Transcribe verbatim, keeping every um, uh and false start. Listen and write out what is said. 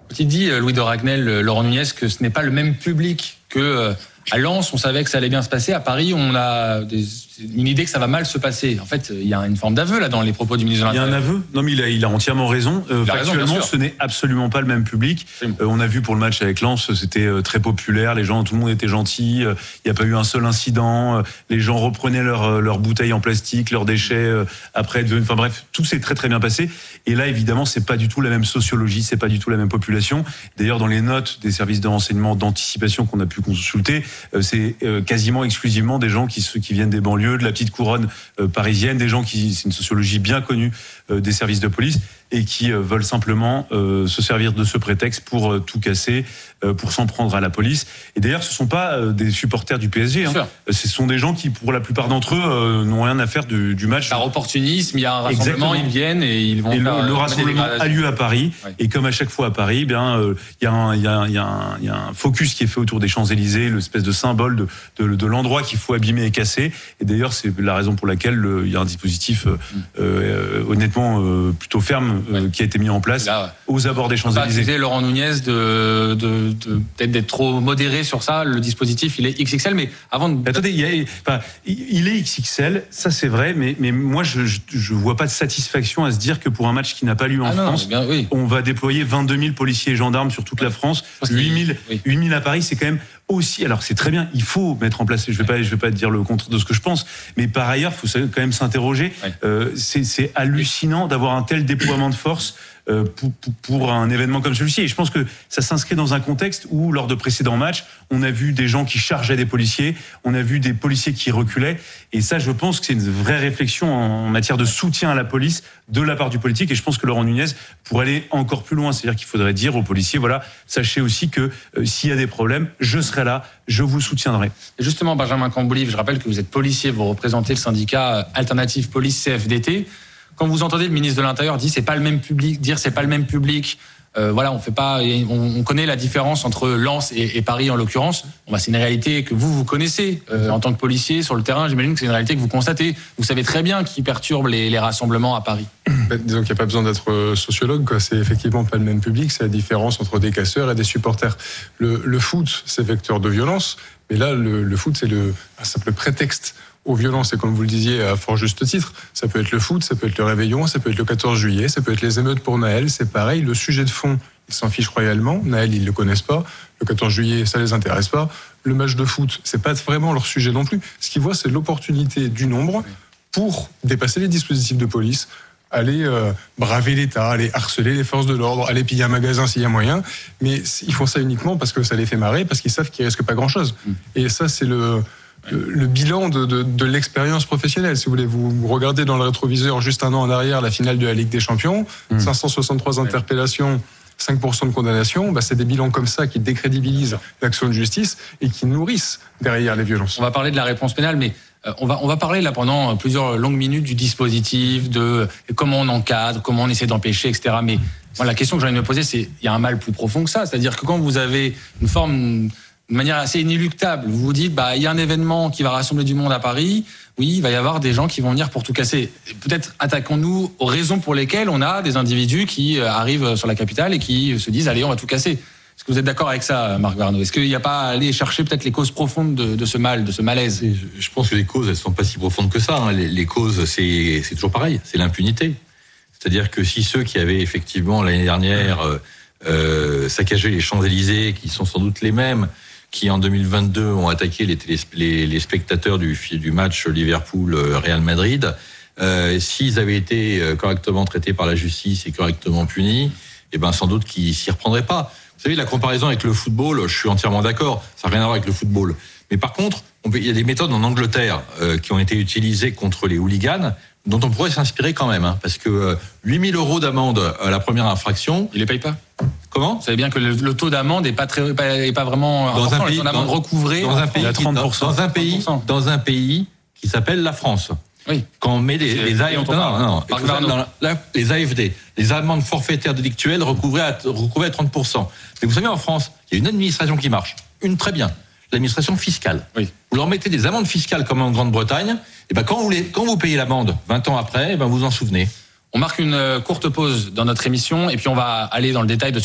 Il dit, Louis de Ragnel, Laurent Nunez, que ce n'est pas le même public que à Lens, on savait que ça allait bien se passer. À Paris, on a des, une idée que ça va mal se passer. En fait, il y a une forme d'aveu là dans les propos du ministre de l'Intérieur. Il y a un aveu. Non, mais il a, il a entièrement raison. Euh, il a factuellement, raison, ce n'est absolument pas le même public. Euh, on a vu pour le match avec Lens, c'était euh, très populaire. Les gens, tout le monde était gentil. Euh, il n'y a pas eu un seul incident. Euh, les gens reprenaient leurs leurs bouteilles en plastique, leurs déchets euh, après. Enfin bref, tout s'est très très bien passé. Et là, évidemment, c'est pas du tout la même sociologie, c'est pas du tout la même population. D'ailleurs, dans les notes des services de renseignement d'anticipation qu'on a pu consulter, euh, c'est euh, quasiment exclusivement des gens qui, qui viennent des banlieues, de la petite couronne euh, parisienne, des gens qui, c'est une sociologie bien connue euh, des services de police et qui euh, veulent simplement euh, se servir de ce prétexte pour euh, tout casser, euh, pour s'en prendre à la police. Et d'ailleurs, ce ne sont pas euh, des supporters du P S G. Hein. Ce sont des gens qui, pour la plupart d'entre eux, euh, n'ont rien à faire du, du match. Par opportunisme, il y a un rassemblement, exactement. Ils viennent et ils vont. Et faire, le, le rassemblement a lieu à Paris. Ouais. Et comme à chaque fois à Paris, bien, euh, il y a un, il y a, il y a un, il y a un focus qui est fait autour des Champs-Élysées, l'espèce de symbole de, de, de l'endroit qu'il faut abîmer et casser. Et d'ailleurs, c'est la raison pour laquelle le, il y a un dispositif euh, euh, honnêtement euh, plutôt ferme euh, ouais. qui a été mis en place là, aux abords des Champs-Élysées. On va accuser Laurent Nunez de, de, de peut-être d'être trop modéré sur ça. Le dispositif, il est X X L, mais avant de... Attendez, il, y a, enfin, il est X X L, ça c'est vrai, mais, mais moi je, je, je vois pas de satisfaction à se dire que pour un match qui n'a pas lieu en ah France, non, bien, oui. on va déployer vingt-deux mille policiers et gendarmes sur toute ouais. la France, huit mille, oui. huit mille à Paris, c'est quand même aussi, alors c'est très bien, il faut mettre en place, je vais pas, je vais pas dire le contre de ce que je pense, mais par ailleurs, il faut quand même s'interroger. Ouais. Euh, c'est, c'est hallucinant d'avoir un tel déploiement de force euh, pour, pour, pour un événement comme celui-ci. Et je pense que ça s'inscrit dans un contexte où, lors de précédents matchs, on a vu des gens qui chargeaient des policiers, on a vu des policiers qui reculaient. Et ça, je pense que c'est une vraie réflexion en matière de soutien à la police de la part du politique. Et je pense que Laurent Nunez pourrait aller encore plus loin. C'est-à-dire qu'il faudrait dire aux policiers, voilà, sachez aussi que euh, s'il y a des problèmes, je serai là, je vous soutiendrai. Et justement, Benjamin Camboulive, je rappelle que vous êtes policier, vous représentez le syndicat Alternative Police C F D T. Quand vous entendez le ministre de l'Intérieur dire c'est pas le même public, dire c'est pas le même public, euh, voilà, on fait pas, on, on connaît la différence entre Lens et, et Paris en l'occurrence. Bon, bah, c'est une réalité que vous vous connaissez euh, en tant que policier sur le terrain. J'imagine que c'est une réalité que vous constatez. Vous savez très bien qui perturbe les, les rassemblements à Paris. Bah, disons qu'il n'y a pas besoin d'être sociologue, quoi. C'est effectivement pas le même public. C'est la différence entre des casseurs et des supporters. Le, le foot, c'est vecteur de violence, mais là, le, le foot, c'est le, un simple prétexte aux violences, et comme vous le disiez à fort juste titre, ça peut être le foot, ça peut être le réveillon, ça peut être le quatorze juillet, ça peut être les émeutes pour Naël, c'est pareil, le sujet de fond, ils s'en fichent royalement, Naël, ils le connaissent pas, le quatorze juillet, ça les intéresse pas, le match de foot, c'est pas vraiment leur sujet non plus. Ce qu'ils voient, c'est l'opportunité du nombre pour dépasser les dispositifs de police, aller euh, braver l'État, aller harceler les forces de l'ordre, aller piller un magasin s'il y a moyen, mais ils font ça uniquement parce que ça les fait marrer, parce qu'ils savent qu'ils risquent pas grand-chose. Et ça, c'est le... Le, le bilan de, de, de l'expérience professionnelle. Si vous voulez, vous regardez dans le rétroviseur juste un an en arrière la finale de la Ligue des Champions, mmh. cinq cent soixante-trois interpellations, cinq pour cent de condamnation, bah c'est des bilans comme ça qui décrédibilisent l'action de justice et qui nourrissent derrière les violences. On va parler de la réponse pénale, mais euh, on va on va parler là pendant plusieurs longues minutes du dispositif, de comment on encadre, comment on essaie d'empêcher, et cetera. Mais moi, la question que j'ai envie de me poser, c'est il y a un mal plus profond que ça, c'est-à-dire que quand vous avez une forme de manière assez inéluctable, vous vous dites, bah, il y a un événement qui va rassembler du monde à Paris, oui, il va y avoir des gens qui vont venir pour tout casser. Et peut-être attaquons-nous aux raisons pour lesquelles on a des individus qui arrivent sur la capitale et qui se disent, allez, on va tout casser. Est-ce que vous êtes d'accord avec ça, Marc Varnaud ? Est-ce qu'il n'y a pas à aller chercher peut-être les causes profondes de, de ce mal, de ce malaise ? Je pense que les causes, elles sont pas si profondes que ça. Hein. Les, les causes, c'est, c'est toujours pareil, c'est l'impunité. C'est-à-dire que si ceux qui avaient effectivement l'année dernière euh, euh, saccagé les Champs-Élysées, qui sont sans doute les mêmes, qui en deux mille vingt-deux ont attaqué les, télé, les, les spectateurs du, du match Liverpool-Real Madrid, euh, s'ils avaient été correctement traités par la justice et correctement punis, eh ben sans doute qu'ils s'y reprendraient pas. Vous savez, la comparaison avec le football, je suis entièrement d'accord, ça n'a rien à voir avec le football. Mais par contre, on peut, il y a des méthodes en Angleterre euh, qui ont été utilisées contre les hooligans, dont on pourrait s'inspirer quand même, hein, parce que euh, huit mille euros d'amende à la première infraction... Ils les payent pas. Comment ? Vous savez bien que le, le taux d'amende n'est pas très, pas, est pas vraiment dans important. Un pays, le taux d'amende dans, recouvré dans un pays, à trente pour cent. Dans un pays, dans un pays qui s'appelle la France. Oui. Quand on met les, les A F D, non, non, non, non, non la, les A F D, les amendes forfaitaires délictuelles recouvrées à, recouvrées à trente pour cent. Mais vous savez, en France, il y a une administration qui marche, une très bien, l'administration fiscale. Oui. Vous leur mettez des amendes fiscales comme en Grande-Bretagne, et ben quand vous les, quand vous payez l'amende vingt ans après, et ben vous en souvenez. On marque une courte pause dans notre émission et puis on va aller dans le détail de ce